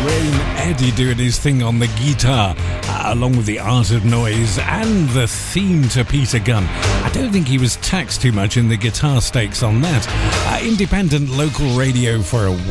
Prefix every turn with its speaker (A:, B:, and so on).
A: Wayne Eddy doing his thing on the guitar, along with the Art of Noise and the theme to Peter Gunn. I don't think he was taxed too much in the guitar stakes on that. Independent local radio for a